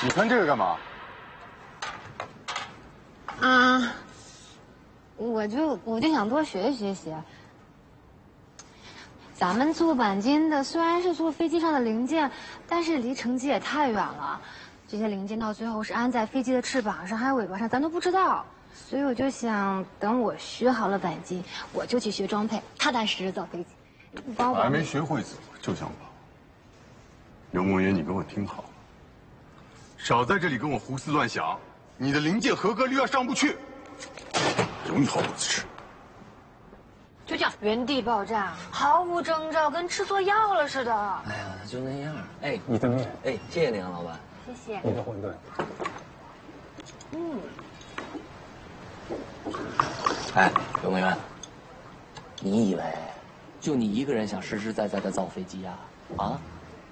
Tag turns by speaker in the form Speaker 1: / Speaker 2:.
Speaker 1: 你穿这个干嘛？
Speaker 2: 啊，我就想多学习。咱们做钣金的虽然是做飞机上的零件，但是离成机也太远了。这些零件到最后是安在飞机的翅膀上还有尾巴上，咱都不知道。所以我就想，等我学好了钣金，我就去学装配，踏踏实实造飞机。你帮我。
Speaker 1: 还没学会走就想跑。刘梦云，你给我听好了，少在这里跟我胡思乱想。你的零件合格率要上不去，容易好果子吃。
Speaker 2: 就这样原地爆炸，毫无征兆，跟吃错药了似的。
Speaker 3: 哎呀，就那样。哎，
Speaker 4: 你的面。
Speaker 3: 哎，谢谢您啊，老板。
Speaker 2: 谢谢。
Speaker 4: 你的馄饨。
Speaker 3: 哎，刘梦渊，你以为就你一个人想实实在在的造飞机啊？啊？